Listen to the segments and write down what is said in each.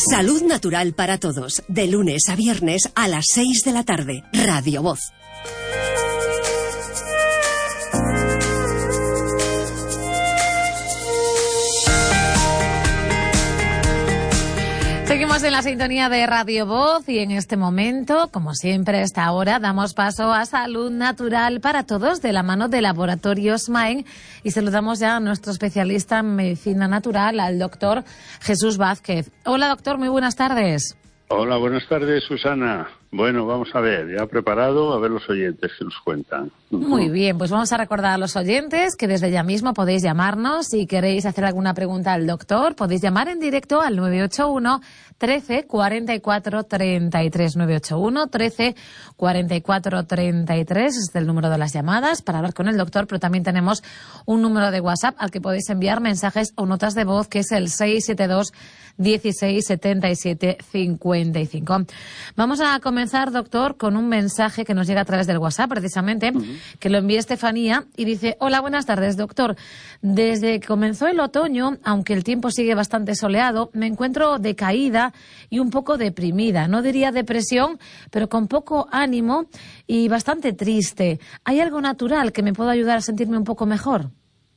Salud natural para todos, de lunes a viernes a las 6 de la tarde. Radio Voz. Seguimos en la sintonía de Radio Voz y en este momento, como siempre a esta hora, damos paso a Salud Natural para Todos de la mano de Laboratorios Maen y saludamos ya a nuestro especialista en medicina natural, al doctor Jesús Vázquez. Hola doctor, muy buenas tardes. Hola, buenas tardes Susana. Bueno, vamos a ver, ya preparado, a ver los oyentes que nos cuentan. Muy bien, pues vamos a recordar a los oyentes que desde ya mismo podéis llamarnos. Si queréis hacer alguna pregunta al doctor, podéis llamar en directo al 981 13 44 33. 981 13 44 33 es el número de las llamadas para hablar con el doctor, pero también tenemos un número de WhatsApp al que podéis enviar mensajes o notas de voz, que es el 672 16 77 55. Vamos a comenzar, doctor, con un mensaje que nos llega a través del WhatsApp, precisamente, que lo envía Estefanía y dice: hola, buenas tardes, doctor. Desde que comenzó el otoño, aunque el tiempo sigue bastante soleado, me encuentro decaída y un poco deprimida. No diría depresión, pero con poco ánimo y bastante triste. ¿Hay algo natural que me pueda ayudar a sentirme un poco mejor?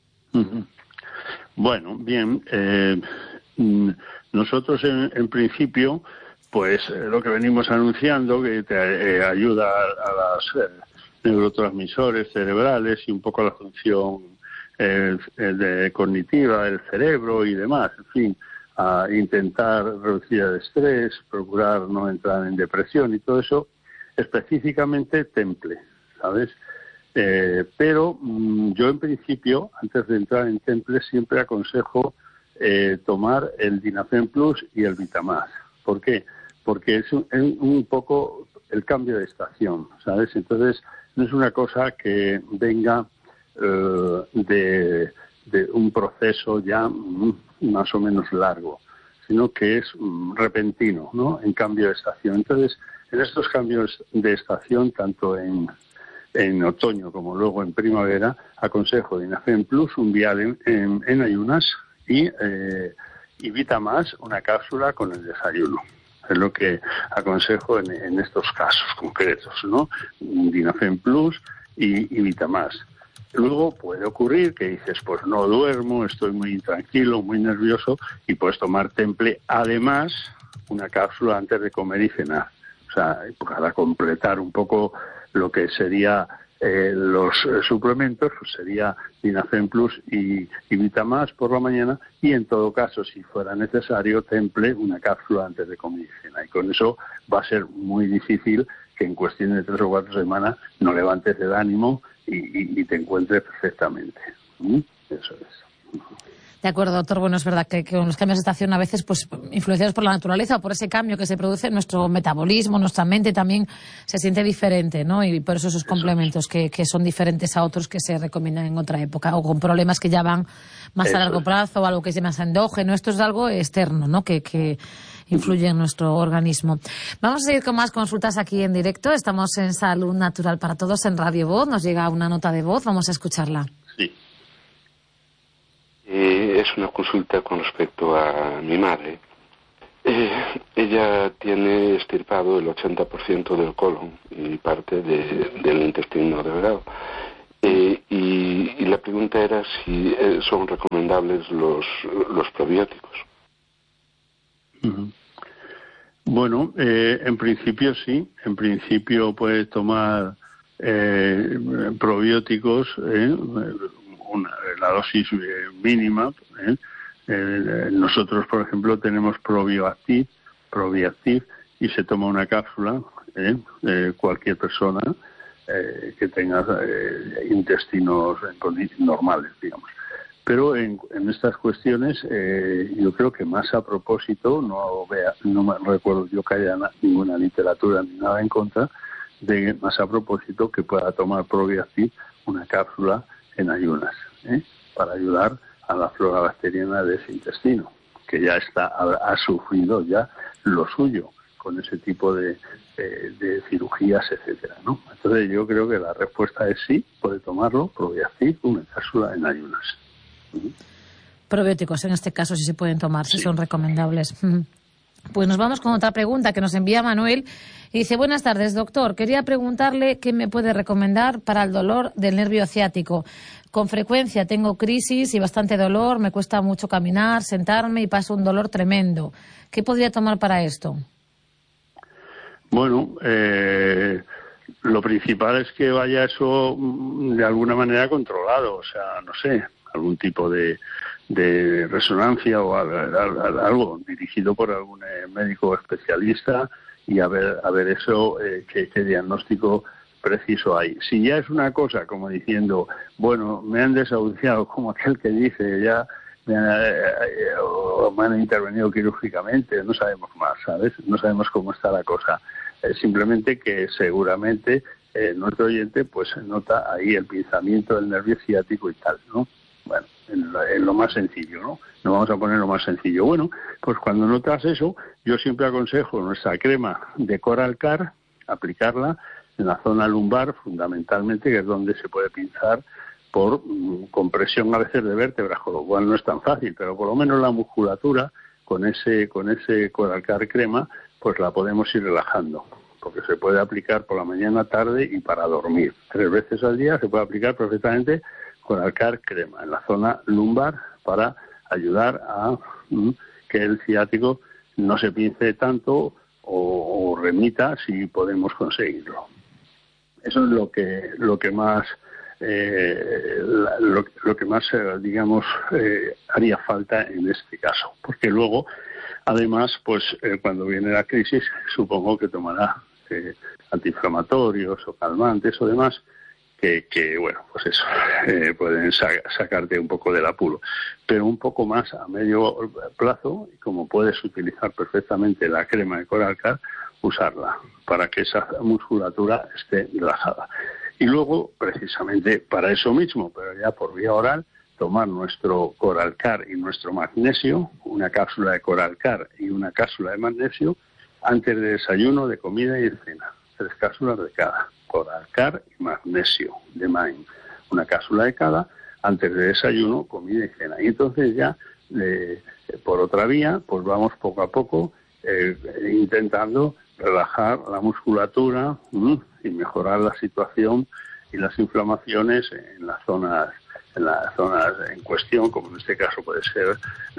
Bueno, bien. Nosotros, en principio, pues lo que venimos anunciando, que te ayuda a los neurotransmisores cerebrales y un poco a la función cognitiva del cerebro y demás, en fin, a intentar reducir el estrés, procurar no entrar en depresión y todo eso, específicamente Temple, ¿sabes? Pero yo, en principio, antes de entrar en Temple, siempre aconsejo tomar el Dinafen Plus y el Vitamás. ¿Por qué? Porque es un poco el cambio de estación, ¿sabes? Entonces, no es una cosa que venga de un proceso ya más o menos largo, sino que es repentino, ¿no? En cambio de estación. Entonces, en estos cambios de estación, tanto en otoño como luego en primavera, aconsejo Dinafen Plus, un vial en ayunas, y Vitamás, una cápsula con el desayuno. Es lo que aconsejo en estos casos concretos, ¿no? Dinafen Plus y Vitamás. Luego puede ocurrir que dices, pues no duermo, estoy muy intranquilo, muy nervioso, y puedes tomar Temple, además, una cápsula antes de comer y cenar. O sea, para completar un poco lo que sería los suplementos, pues sería Dinafen Plus y Vitamás por la mañana, y en todo caso, si fuera necesario, Temple, una cápsula antes de comer y cena. Y con eso va a ser muy difícil que en cuestión de 3 o 4 semanas no levantes el ánimo y te encuentres perfectamente. Eso es. De acuerdo, doctor. Bueno, es verdad que con los cambios de estación a veces, pues, influenciados por la naturaleza o por ese cambio que se produce en nuestro metabolismo, nuestra mente también se siente diferente, ¿no? Y por eso esos complementos que son diferentes a otros que se recomiendan en otra época, o con problemas que ya van más a largo plazo, o algo que es más endógeno. Esto es algo externo, ¿no? Que influye en nuestro organismo. Vamos a seguir con más consultas aquí en directo. Estamos en Salud Natural para Todos en Radio Voz. Nos llega una nota de voz. Vamos a escucharla. Sí. Es una consulta con respecto a mi madre. Ella tiene extirpado el 80% del colon y parte del intestino delgado. Y la pregunta era si son recomendables los probióticos. Bueno, en principio sí. En principio puede tomar probióticos, la dosis mínima. Nosotros, por ejemplo, tenemos Probiactiv, y se toma una cápsula, cualquier persona que tenga intestinos normales, digamos. Pero en estas cuestiones, yo creo que más a propósito, no me recuerdo yo que haya ninguna literatura ni nada en contra, de más a propósito que pueda tomar Probiactiv, una cápsula en ayunas, para ayudar a la flora bacteriana de ese intestino, que ya ha sufrido ya lo suyo con ese tipo de cirugías, etcétera, ¿no? Entonces yo creo que la respuesta es sí, puede tomarlo, Probiactiv, una cápsula en ayunas. Probióticos, en este caso, sí se pueden tomar, si son recomendables. Pues nos vamos con otra pregunta que nos envía Manuel. Y dice, buenas tardes, doctor. Quería preguntarle qué me puede recomendar para el dolor del nervio ciático. Con frecuencia tengo crisis y bastante dolor, me cuesta mucho caminar, sentarme y paso un dolor tremendo. ¿Qué podría tomar para esto? Bueno, lo principal es que vaya eso de alguna manera controlado, o sea, no sé, algún tipo de resonancia o algo dirigido por algún médico especialista y a ver eso, qué diagnóstico preciso hay. Si ya es una cosa como diciendo, bueno, me han desahuciado, como aquel que dice, ya me han intervenido quirúrgicamente, no sabemos más, ¿sabes? No sabemos cómo está la cosa. Simplemente que seguramente nuestro oyente pues nota ahí el pinzamiento del nervio ciático y tal, ¿no? Bueno, en lo más sencillo, ¿no? Nos vamos a poner lo más sencillo. Bueno, pues cuando notas eso, yo siempre aconsejo nuestra crema de Coralcar, aplicarla en la zona lumbar, fundamentalmente, que es donde se puede pinzar por compresión a veces de vértebras, con lo cual no es tan fácil, pero por lo menos la musculatura, con ese Coralcar crema, pues la podemos ir relajando, porque se puede aplicar por la mañana, tarde y para dormir. 3 veces al día se puede aplicar perfectamente Coralcar crema en la zona lumbar para ayudar a que el ciático no se pince tanto o remita si podemos conseguirlo. Eso es lo que más digamos haría falta en este caso, porque luego además pues cuando viene la crisis supongo que tomará antiinflamatorios o calmantes o demás que bueno, pues eso, pueden sacarte un poco del apuro. Pero un poco más a medio plazo, como puedes utilizar perfectamente la crema de Coralcar, usarla para que esa musculatura esté relajada. Y luego, precisamente para eso mismo, pero ya por vía oral, tomar nuestro Coralcar y nuestro magnesio, una cápsula de Coralcar y una cápsula de magnesio, antes de desayuno, de comida y de cena. 3 cápsulas de cada. Coralcar y magnesio de Main, una cápsula de cada antes de desayuno, comida y cena. Y entonces ya, por otra vía, pues vamos poco a poco intentando relajar la musculatura y mejorar la situación y las inflamaciones en las zonas en cuestión, como en este caso puede ser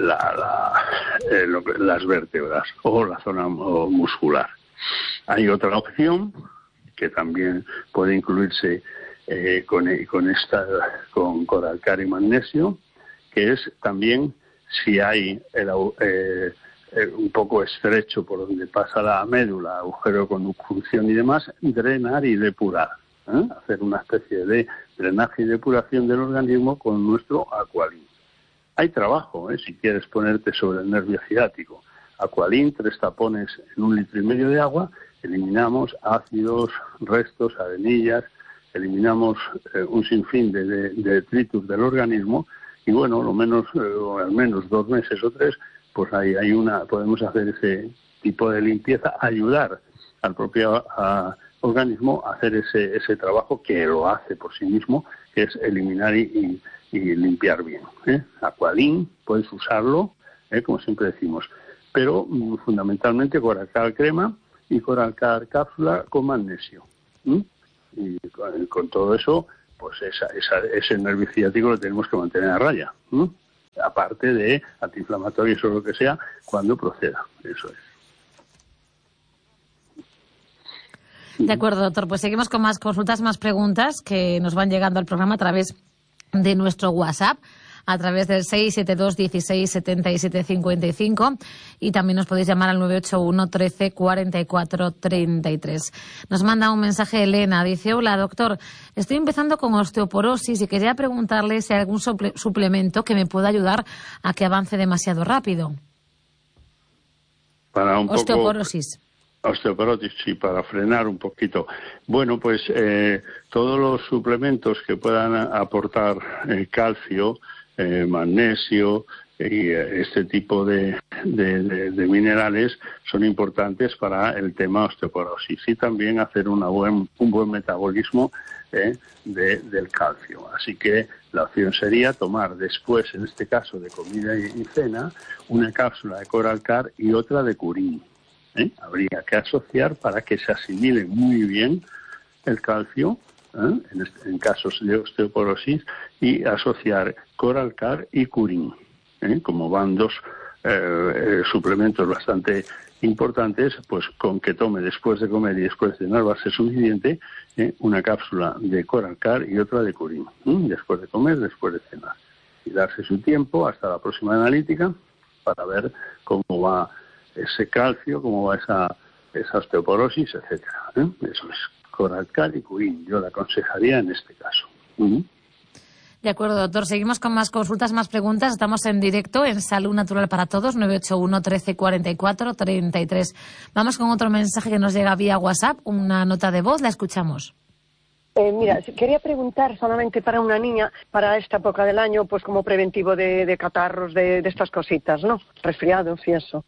las vértebras o la zona muscular. Hay otra opción que también puede incluirse con Coralcar y magnesio, que es también si hay un poco estrecho por donde pasa la médula, agujero con obstrucción y demás, drenar y depurar, hacer una especie de drenaje y depuración del organismo con nuestro Aqualin. Hay trabajo, si quieres ponerte sobre el nervio ciático. Aqualin, 3 tapones en 1,5 litros de agua, eliminamos ácidos, restos, arenillas, eliminamos un sinfín de detritus del organismo y bueno, al menos 2 meses o 3, pues ahí podemos hacer ese tipo de limpieza, ayudar al propio organismo a hacer ese trabajo que lo hace por sí mismo, que es eliminar y limpiar bien. Aqualin, puedes usarlo, como siempre decimos, pero fundamentalmente Coralcar crema y Coralcar cápsula con magnesio. Y con todo eso, pues ese nervio ciático lo tenemos que mantener a raya. Aparte de antiinflamatorios o lo que sea, cuando proceda. Eso es. De acuerdo, doctor. Pues seguimos con más consultas, más preguntas que nos van llegando al programa a través de nuestro WhatsApp, a través del 672 16 77 55 y también nos podéis llamar al 981 13 44 33. Nos manda un mensaje Elena, dice: hola doctor, estoy empezando con osteoporosis y quería preguntarle si hay algún suplemento que me pueda ayudar a que avance demasiado rápido. Para un osteoporosis. Osteoporosis, sí, para frenar un poquito. Bueno, pues todos los suplementos que puedan aportar calcio, magnesio y este tipo de minerales son importantes para el tema osteoporosis y también hacer un buen metabolismo del calcio. Así que la opción sería tomar después, en este caso de comida y cena, una cápsula de Coralcar y otra de Curín. Habría que asociar para que se asimile muy bien el calcio en casos de osteoporosis, y asociar Coralcar y Curín, como van dos suplementos bastante importantes, pues con que tome después de comer y después de cenar va a ser suficiente, una cápsula de Coralcar y otra de Curín, después de comer, después de cenar, y darse su tiempo hasta la próxima analítica para ver cómo va ese calcio, cómo va esa osteoporosis, etcétera. Eso es Coralcar y Curín, yo le aconsejaría en este caso. De acuerdo, doctor. Seguimos con más consultas, más preguntas. Estamos en directo en Salud Natural para Todos, 981 13 44 33. Vamos con otro mensaje que nos llega vía WhatsApp, una nota de voz, la escuchamos. Mira, quería preguntar solamente para una niña, para esta época del año, pues como preventivo de catarros, de estas cositas, ¿no? Resfriados y eso.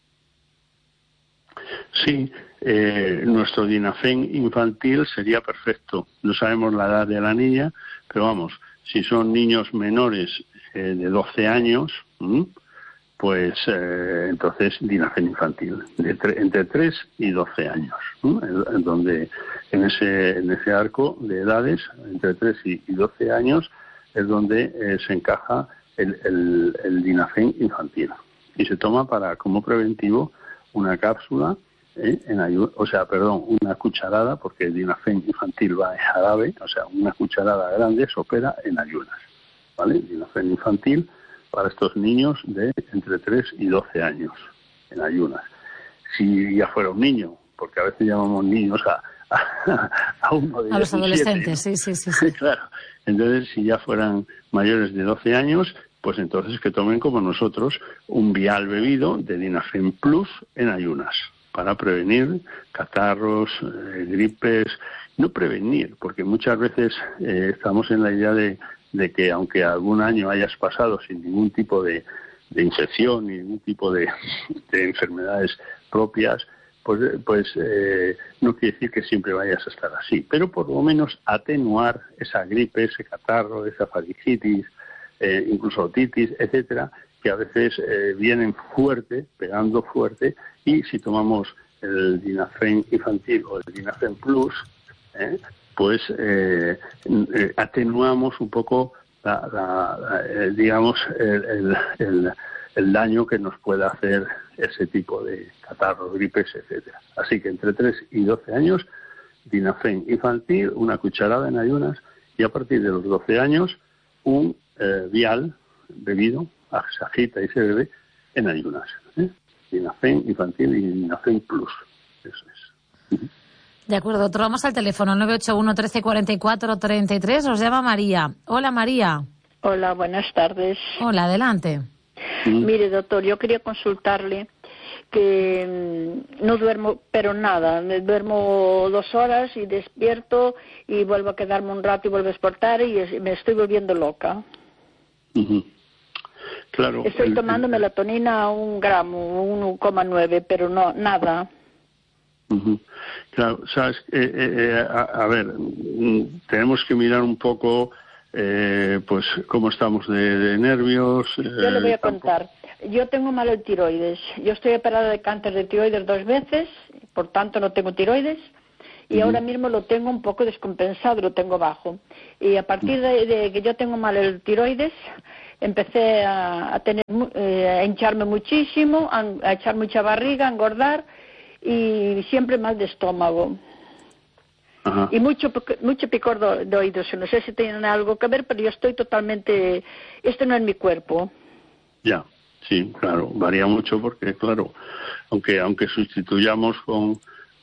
Sí, nuestro Dinafen infantil sería perfecto. No sabemos la edad de la niña, pero vamos, si son niños menores de 12 años, pues entonces Dinafen infantil, entre 3 y 12 años, en donde en ese arco de edades, entre 3 y 12 años, es donde se encaja el Dinafen infantil. Y se toma como preventivo una cápsula, una cucharada, porque el Dinafen infantil va en jarabe, o sea, una cucharada grande se opera en ayunas, ¿vale? Dinafen infantil para estos niños de entre 3 y 12 años, en ayunas. Si ya fuera un niño, porque a veces llamamos niños a uno de 17, a los adolescentes, ¿no? Sí. Claro. Entonces, si ya fueran mayores de 12 años, pues entonces que tomen como nosotros un vial bebido de Dinafen Plus en ayunas, para prevenir catarros, gripes. No prevenir, porque muchas veces estamos en la idea de que aunque algún año hayas pasado sin ningún tipo de infección ni ningún tipo de enfermedades propias, pues no quiere decir que siempre vayas a estar así, pero por lo menos atenuar esa gripe, ese catarro, esa faringitis, incluso otitis, etcétera, que a veces vienen fuerte, pegando fuerte, y si tomamos el Dinafen infantil o el Dinafen Plus, pues atenuamos un poco el daño que nos puede hacer ese tipo de catarros, gripes, etcétera. Así que entre 3 y 12 años, Dinafen infantil, una cucharada en ayunas, y a partir de los 12 años, un vial bebido, se agita y se bebe en ayunas. Dinafen infantil y Dinafen Plus. Eso es. De acuerdo, doctor. Vamos al teléfono 981 13 44 33. Os llama María. Hola, María. Hola, buenas tardes. Hola, adelante. Mire, doctor, yo quería consultarle que no duermo, pero nada. Me duermo 2 horas y despierto y vuelvo a quedarme un rato y vuelvo a despertar y me estoy volviendo loca. Claro. Estoy tomando melatonina 1 gramo, 1,9, pero no, nada. Claro, sabes, a ver, tenemos que mirar un poco, pues, cómo estamos de nervios. Yo le voy a contar. Yo tengo mal el tiroides. Yo estoy operada de cáncer de tiroides 2 veces, por tanto no tengo tiroides. Y ahora mismo lo tengo un poco descompensado, lo tengo bajo. Y a partir de que yo tengo mal el tiroides, empecé a hincharme muchísimo, a echar mucha barriga, a engordar, y siempre mal de estómago. Ajá. Y mucho picor de oídos. No sé si tienen algo que ver, pero yo estoy totalmente... Esto no es mi cuerpo. Ya, sí, claro, varía mucho porque, claro, aunque sustituyamos con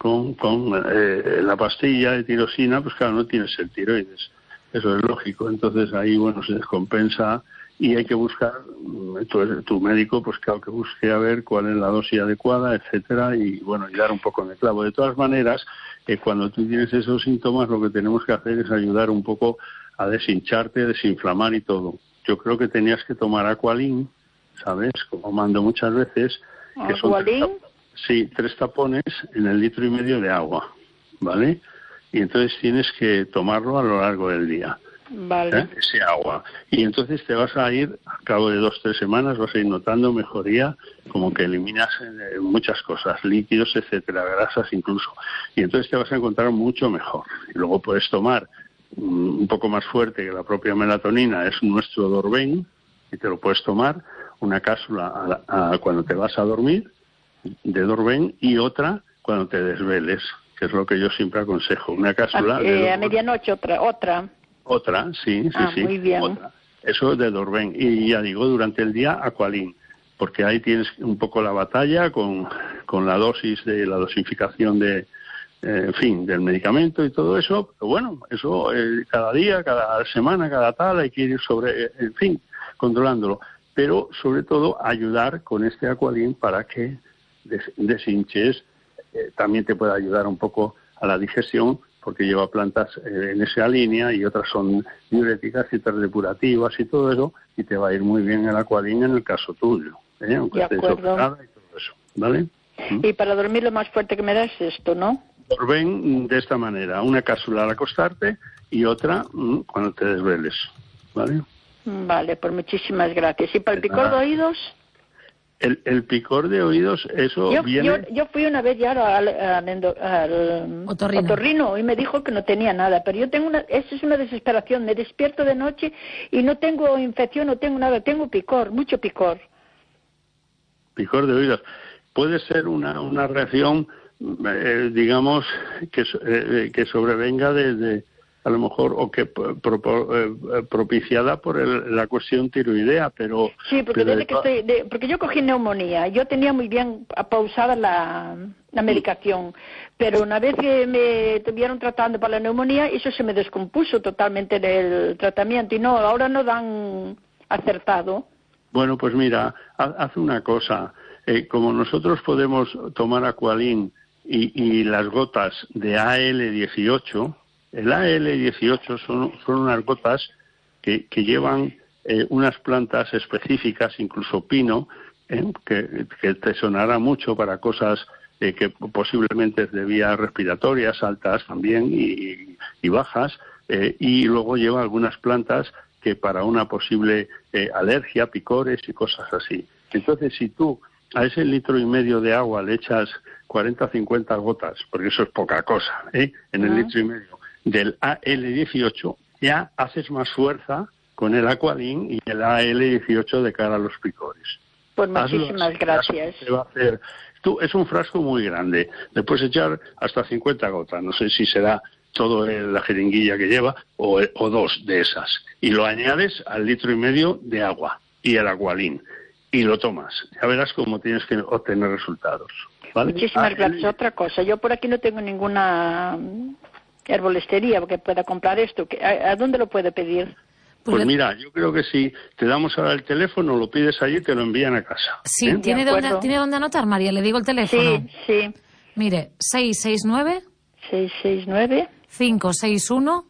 la pastilla de tirosina, pues claro, no tienes el tiroides. Eso es lógico. Entonces ahí, bueno, se descompensa y hay que buscar, tu médico, pues claro, que busque a ver cuál es la dosis adecuada, etcétera, y bueno, y dar un poco en el clavo. De todas maneras, cuando tú tienes esos síntomas, lo que tenemos que hacer es ayudar un poco a deshincharte, desinflamar y todo. Yo creo que tenías que tomar Aqualin, ¿sabes? Como mando muchas veces. Que son ¿Aqualin? 3 tapones en el 1,5 litros de agua, ¿vale? y entonces tienes que tomarlo a lo largo del día. Vale. Ese agua. Y entonces te vas a ir, al cabo de 2-3 semanas, vas a ir notando mejoría, como que eliminas muchas cosas, líquidos, etcétera, grasas incluso. Y entonces te vas a encontrar mucho mejor. Y luego puedes tomar un poco más fuerte que la propia melatonina, es nuestro Dorben, y te lo puedes tomar, una cápsula cuando te vas a dormir, de Dorben, y otra cuando te desveles, que es lo que yo siempre aconsejo. Una cápsula a medianoche otra. Sí. Muy bien. Otra. Eso de Dorben. Y ya digo, durante el día, Aqualin, porque ahí tienes un poco la batalla con la dosis de la dosificación del medicamento y todo eso. Pero bueno, eso cada día, cada semana, cada tal, hay que ir controlándolo. Pero sobre todo ayudar con este Aqualin para que deshinches. También te puede ayudar un poco a la digestión, porque lleva plantas en esa línea y otras son diuréticas y otras depurativas y todo eso, y te va a ir muy bien el Aqualin en el caso tuyo, aunque estés operada y todo eso, ¿vale? Y para dormir lo más fuerte que me das es esto, ¿no? Dorben de esta manera, una cápsula al acostarte y otra cuando te desveles, ¿vale? Vale, pues muchísimas gracias. ¿Y para el picor de oídos? El picor de oídos, eso viene... Yo fui una vez ya al otorrino y me dijo que no tenía nada, pero yo tengo eso es una desesperación, me despierto de noche y no tengo infección, no tengo nada, tengo picor, mucho picor. Picor de oídos. Puede ser una reacción, digamos, que sobrevenga desde... a lo mejor, o que propiciada por la cuestión tiroidea, pero... Sí, porque porque yo cogí neumonía, yo tenía muy bien pausada la medicación, pero una vez que me estuvieron tratando para la neumonía, eso se me descompuso totalmente del tratamiento, y ahora no dan acertado. Bueno, pues mira, haz una cosa, como nosotros podemos tomar Aqualin y las gotas de AL18, el AL18 son unas gotas que llevan unas plantas específicas, incluso pino, que te sonará mucho para cosas que posiblemente es de vías respiratorias, altas también y bajas, y luego lleva algunas plantas que para una posible alergia, picores y cosas así. Entonces, si tú a ese 1,5 litros de agua le echas 40 o 50 gotas, porque eso es poca cosa, en el 1,5 litros del AL18, ya haces más fuerza con el Aqualin y el AL18 de cara a los picores. Pues muchísimas gracias. Te va a hacer. Es un frasco muy grande, le puedes echar hasta 50 gotas, no sé si será todo la jeringuilla que lleva o 2 de esas, y lo añades al 1,5 litros de agua y el Aqualin y lo tomas, ya verás cómo tienes que obtener resultados, ¿vale? Muchísimas gracias. Otra cosa, yo por aquí no tengo ninguna herbolistería que pueda comprar esto. ¿A dónde lo puede pedir? Pues mira, yo creo que si te damos ahora el teléfono, lo pides allí y te lo envían a casa. Sí, ¿tiene dónde anotar, María? Le digo el teléfono. Sí. Mire, 669 561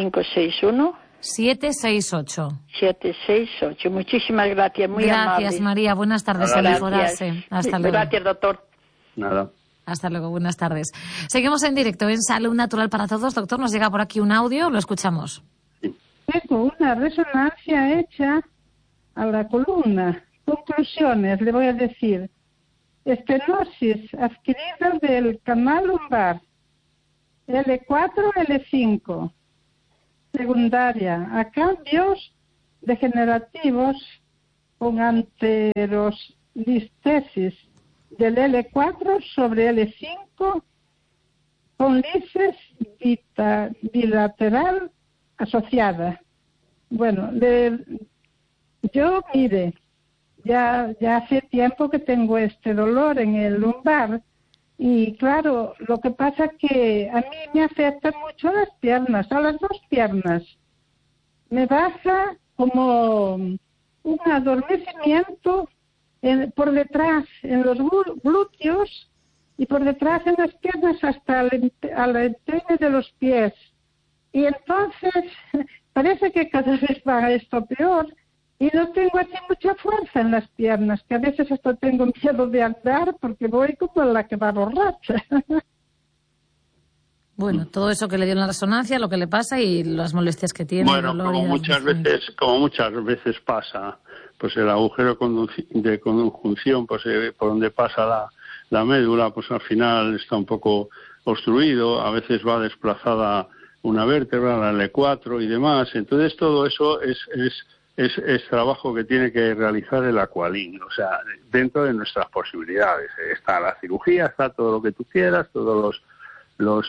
768. 768. Muchísimas gracias, muy amable. Gracias, María. Buenas tardes. A mejorarse. Hasta luego. Gracias, doctor. Nada. Hasta luego, buenas tardes. Seguimos en directo en Salud Natural para Todos. Doctor, nos llega por aquí un audio, lo escuchamos. Tengo una resonancia hecha a la columna. Conclusiones, le voy a decir. Estenosis adquirida del canal lumbar. L4, L5. Secundaria a cambios degenerativos con anterolistesis del L4 sobre L5 con lisis bilateral asociada. Bueno, yo, mire, ya hace tiempo que tengo este dolor en el lumbar y claro, lo que pasa que a mí me afecta mucho las piernas, a las 2 piernas. Me baja como un adormecimiento por detrás, en los glúteos y por detrás en las piernas hasta al entrene de los pies. Y entonces parece que cada vez va esto peor y no tengo así mucha fuerza en las piernas, que a veces hasta tengo miedo de andar porque voy como la que va borracha. Bueno, todo eso que le dio en la resonancia, lo que le pasa y las molestias que tiene. Bueno, como muchas veces pasa, pues el agujero de conjunción, pues por donde pasa la médula, pues al final está un poco obstruido, a veces va desplazada una vértebra, la L4 y demás. Entonces todo eso es trabajo que tiene que realizar el Aqualin, o sea, dentro de nuestras posibilidades. Está la cirugía, está todo lo que tú quieras, todos los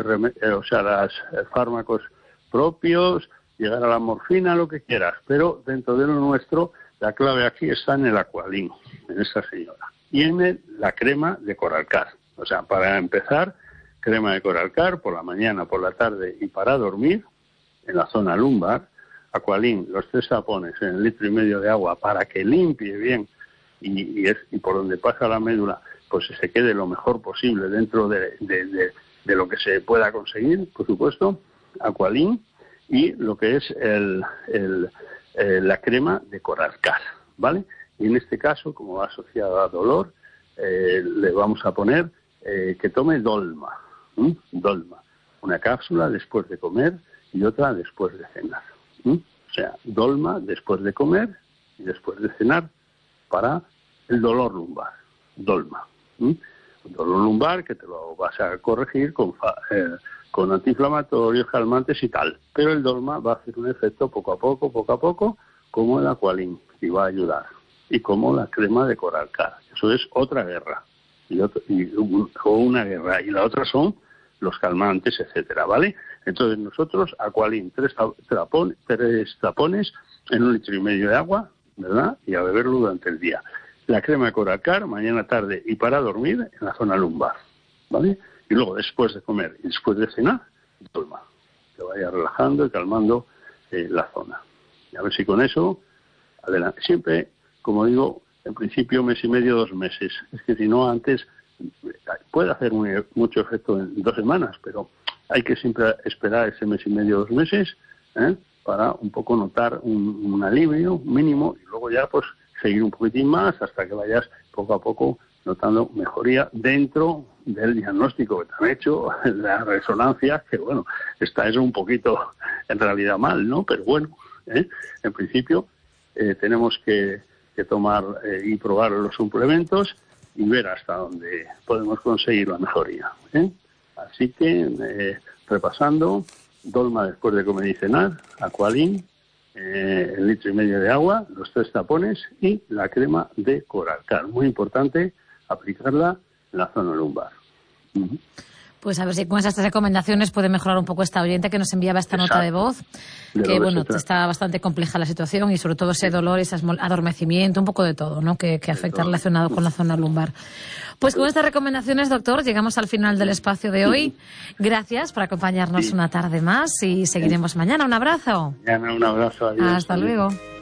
fármacos propios, llegar a la morfina, lo que quieras, pero dentro de lo nuestro, la clave aquí está en el Aqualin, en esta señora, y en la crema de Coralcar. O sea, para empezar, crema de Coralcar por la mañana, por la tarde y para dormir, en la zona lumbar, Aqualin, los 3 tapones en 1,5 litros de agua para que limpie bien y por donde pasa la médula, pues se quede lo mejor posible dentro de lo que se pueda conseguir, por supuesto, Aqualin, y lo que es la crema de Coralcar, ¿vale? Y en este caso, como va asociada a dolor, le vamos a poner que tome Dolma, Dolma, una cápsula después de comer y otra después de cenar. O sea, Dolma después de comer y después de cenar para el dolor lumbar, Dolma. Un dolor lumbar que te lo vas a corregir con antiinflamatorios, calmantes y tal. Pero el Dolma va a hacer un efecto poco a poco, como el Aqualin, y va a ayudar. Y como la crema de Coralcar. Eso es otra guerra. O una guerra. Y la otra son los calmantes, etcétera, ¿vale? Entonces nosotros, Aqualin, 3 tapones en 1,5 litros de agua, ¿verdad? Y a beberlo durante el día. La crema de Coralcar, mañana, tarde y para dormir en la zona lumbar, ¿vale? Y luego, después de comer y después de cenar, Dolma. Que vaya relajando y calmando la zona. Y a ver si con eso, adelante. Siempre, como digo, en principio 1 mes y medio, 2 meses. Es que si no, antes puede hacer mucho efecto en 2 semanas, pero hay que siempre esperar ese 1 mes y medio, 2 meses, para un poco notar un alivio mínimo y luego ya pues seguir un poquitín más hasta que vayas poco a poco notando mejoría dentro del diagnóstico que te han hecho, la resonancia, que bueno, está eso un poquito en realidad mal, ¿no? Pero bueno, en principio tenemos que tomar y probar los suplementos y ver hasta dónde podemos conseguir la mejoría. Así que, repasando, Dolma después de comer y cenar, Aqualin, 1,5 litros de agua, los 3 tapones y la crema de Coralcar. Muy importante aplicarla en la zona lumbar. Pues a ver si con esas 3 recomendaciones puede mejorar un poco esta oyente que nos enviaba esta nota de voz, que bueno, está bastante compleja la situación y sobre todo ese dolor, ese adormecimiento, un poco de todo, ¿no? Que afecta relacionado con la zona lumbar. Pues con estas recomendaciones, doctor, llegamos al final del espacio de hoy. Gracias por acompañarnos una tarde más y seguiremos mañana. Un abrazo. Mañana un abrazo. Adiós. Hasta luego.